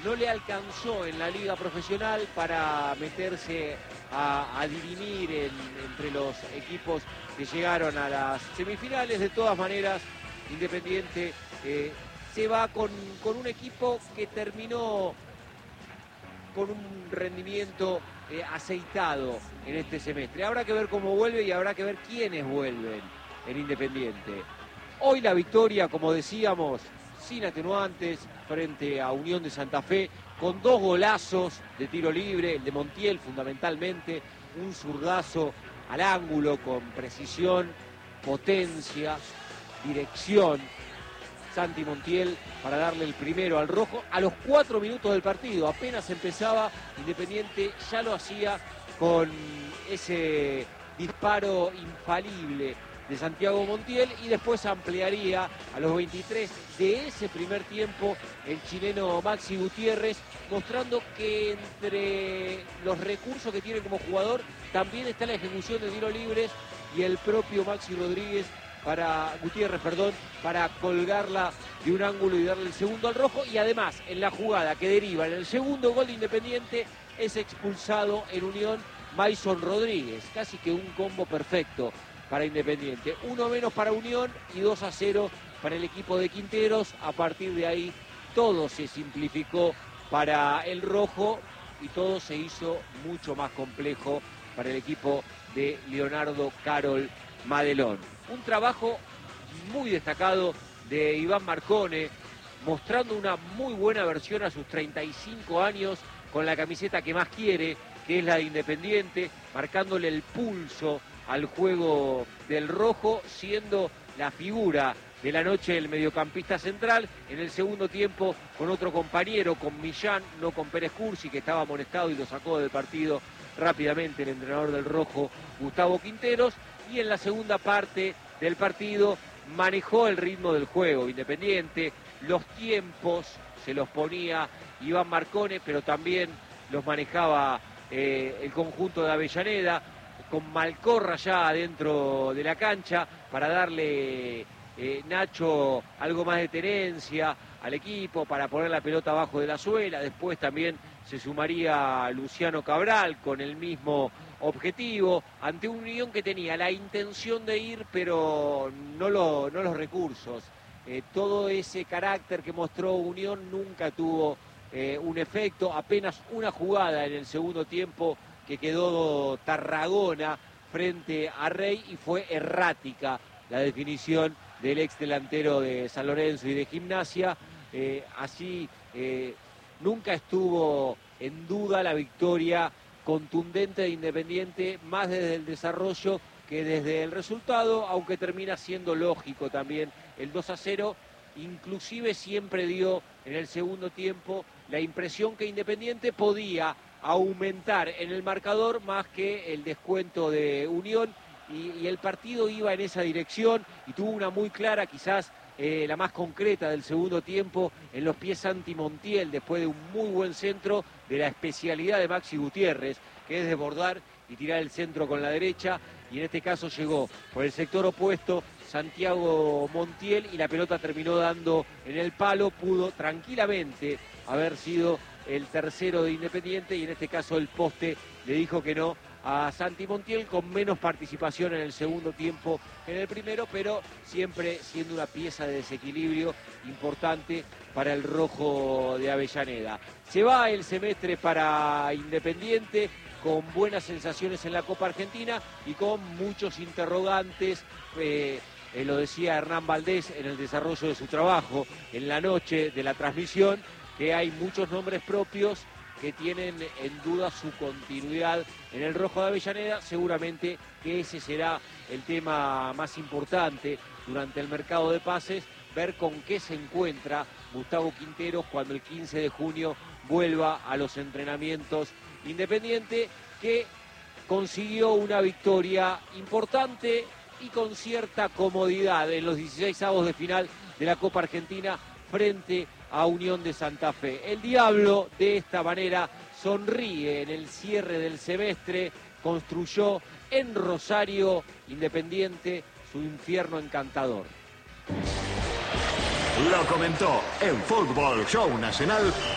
no le alcanzó en la liga profesional para meterse a dirimir entre los equipos que llegaron a las semifinales. De todas maneras, Independiente se va con un equipo que terminó con un rendimiento aceitado en este semestre. Habrá que ver cómo vuelve y habrá que ver quiénes vuelven en Independiente. Hoy la victoria, como decíamos, sin atenuantes, frente a Unión de Santa Fe, con 2 golazos de tiro libre, el de Montiel fundamentalmente, un zurdazo al ángulo con precisión, potencia, dirección. Santi Montiel para darle el primero al rojo a los 4 minutos del partido. Apenas empezaba, Independiente ya lo hacía con ese disparo infalible de Santiago Montiel y después ampliaría a los 23 de ese primer tiempo el chileno Maxi Gutiérrez, mostrando que entre los recursos que tiene como jugador también está la ejecución de tiros libres y el propio Maxi Gutiérrez, para colgarla de un ángulo y darle el segundo al rojo. Y además, en la jugada que deriva en el segundo gol de Independiente, es expulsado en Unión Maison Rodríguez. Casi que un combo perfecto para Independiente. 1 menos para Unión y 2-0 para el equipo de Quinteros. A partir de ahí, todo se simplificó para el rojo y todo se hizo mucho más complejo para el equipo de Leonardo Carol Madelón. Un trabajo muy destacado de Iván Marcone, mostrando una muy buena versión a sus 35 años con la camiseta que más quiere, que es la de Independiente, marcándole el pulso al juego del rojo, siendo la figura de la noche el mediocampista central. En el segundo tiempo con otro compañero, con Millán, no con Pérez Cursi, que estaba amonestado y lo sacó del partido rápidamente el entrenador del rojo, Gustavo Quinteros. Y en la segunda parte del partido manejó el ritmo del juego Independiente, los tiempos se los ponía Iván Marcone, pero también los manejaba el conjunto de Avellaneda, con Malcorra ya adentro de la cancha para darle Nacho algo más de tenencia al equipo, para poner la pelota abajo de la suela. Después también se sumaría Luciano Cabral con el mismo objetivo, ante un Unión que tenía la intención de ir, pero no los recursos. Todo ese carácter que mostró Unión nunca tuvo un efecto. Apenas una jugada en el segundo tiempo que quedó Tarragona frente a Rey y fue errática la definición del ex delantero de San Lorenzo y de Gimnasia. Así nunca estuvo en duda la victoria contundente de Independiente, más desde el desarrollo que desde el resultado, aunque termina siendo lógico también el 2-0. Inclusive siempre dio en el segundo tiempo la impresión que Independiente podía aumentar en el marcador más que el descuento de Unión, y el partido iba en esa dirección y tuvo una muy clara, quizás la más concreta del segundo tiempo, en los pies Santi Montiel, después de un muy buen centro de la especialidad de Maxi Gutiérrez, que es desbordar y tirar el centro con la derecha, y en este caso llegó por el sector opuesto Santiago Montiel y la pelota terminó dando en el palo. Pudo tranquilamente haber sido el tercero de Independiente y en este caso el poste le dijo que no a Santi Montiel, con menos participación en el segundo tiempo que en el primero, pero siempre siendo una pieza de desequilibrio importante para el rojo de Avellaneda. Se va el semestre para Independiente con buenas sensaciones en la Copa Argentina y con muchos interrogantes. Lo decía Hernán Valdés en el desarrollo de su trabajo en la noche de la transmisión, que hay muchos nombres propios que tienen en duda su continuidad en el rojo de Avellaneda. Seguramente que ese será el tema más importante durante el mercado de pases, ver con qué se encuentra Gustavo Quinteros cuando el 15 de junio vuelva a los entrenamientos Independiente, que consiguió una victoria importante y con cierta comodidad en los 16avos de final de la Copa Argentina frente a Unión de Santa Fe. El Diablo de esta manera sonríe en el cierre del semestre, construyó en Rosario Independiente su infierno encantador. Lo comentó en Fútbol Show Nacional